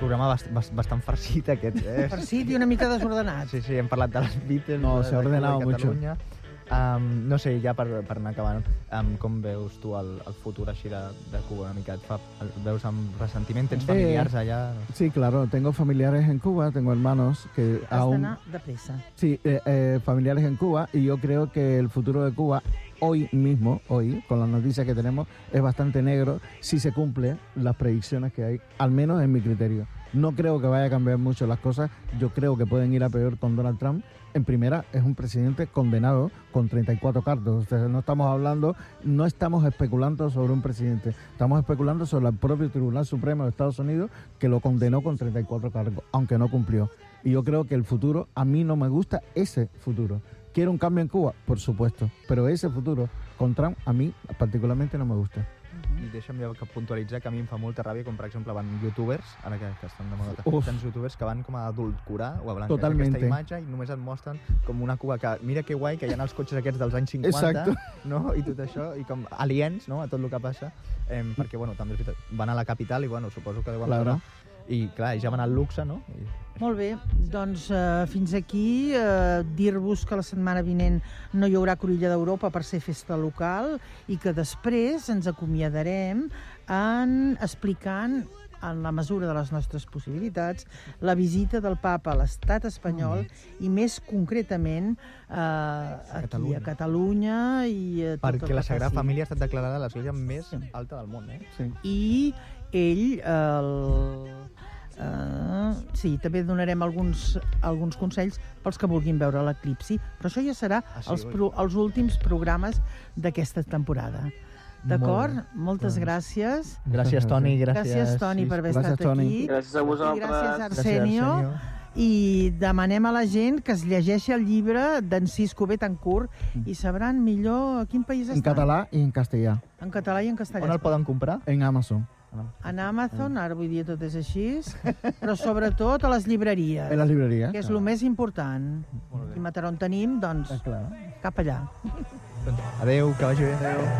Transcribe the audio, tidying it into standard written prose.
programa bastant farcit aquest, Farcit i una mica desordenat. Sí, hem parlat de les Beatles, No, se ha ordenado mucho. No sé, ja per anar acabant, com veus tu el futur així de Cuba una mica? Veus amb ressentiment? Tens familiars allà? Sí, claro, tengo familiares en Cuba, tengo hermanos que Has aún... d'anar de pressa. Sí, familiares en Cuba, y yo creo que el futuro de Cuba hoy mismo, con las noticias que tenemos, es bastante negro si se cumplen las predicciones que hay, al menos en mi criterio. No creo que vaya a cambiar mucho las cosas, yo creo que pueden ir a peor con Donald Trump. En primera, es un presidente condenado con 34 cargos. O sea, no estamos especulando sobre un presidente, estamos especulando sobre el propio Tribunal Supremo de Estados Unidos que lo condenó con 34 cargos, aunque no cumplió. Y yo creo que el futuro, a mí no me gusta ese futuro. ¿Quiero un cambio en Cuba? Por supuesto, pero ese futuro con Trump a mí particularmente no me gusta. I deixa'm ja puntualitzar que a mi em fa molta ràbia com, per exemple, van youtubers, ara que estan de moda, tants youtubers que van com a adulcorar o a blanquejar aquesta imatge i només et mostren com una Cuba que, mira que guai, que hi ha els cotxes aquests dels anys 50, exacto, no? I tot això, i com aliens, no?, a tot el que passa, perquè, bueno, també és veritat, van a la capital i, bueno, suposo que deuen... Claro. I, clar, ja van al luxe, no? Molt bé, doncs fins aquí dir-vos que la setmana vinent no hi haurà Cruïlla d'Europa per ser festa local i que després ens acomiadarem explicant, en la mesura de les nostres possibilitats, la visita del papa a l'estat espanyol i més concretament aquí a Catalunya i a tot perquè la Sagrada faci. Família ha estat declarada l'església més alta del món, Sí. I ell sí, també donarem alguns consells pels que vulguin veure l'eclipsi, però això ja serà els últims programes d'aquesta temporada. D'acord? Moltes gràcies. Gràcies, Toni. Gràcies, Toni, per haver estat aquí. Gràcies a vosaltres. Gràcies, Arsenio. I demanem a la gent que es llegeixi el llibre d'en Cisco Betancourt i sabran millor a quin país està. En català i en castellà. En català i en castellà. On el poden comprar? En Amazon. En Amazon, ara avui dia tot és així, però sobretot a les llibreries. En les llibreries. Que és el més important. I Mataró en tenim, doncs, cap allà. Adéu, que vagi bé. Adéu.